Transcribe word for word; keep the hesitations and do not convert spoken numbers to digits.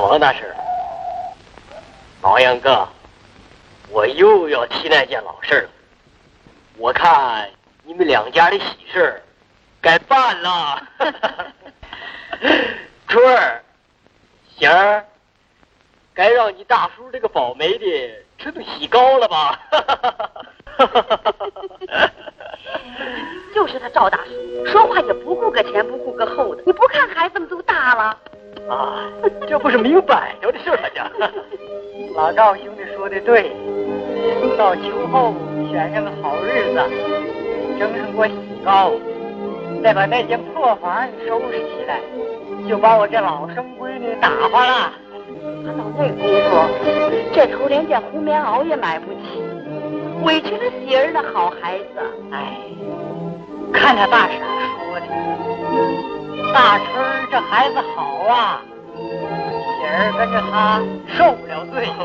王大师，老杨哥，我又要提那件老事了。我看你们两家的喜事该办了。春儿、贤儿，该让你大叔这个保媒的吃顿喜糕了吧？ 就是他赵大叔，说话也不顾个前不顾个后的。你不看孩子们都大了？ 啊，这不是明摆着的事吗？这老赵兄弟说的对，到秋后选上个好日子，蒸上锅喜糕，再把那间破房收拾起来，就把我这老生闺女打发了。 他到那功夫，这头连件红棉袄也买不起，委屈了喜儿那好孩子。 哎，看他大婶说的，大春这孩子好啊，喜儿跟着他受不了罪。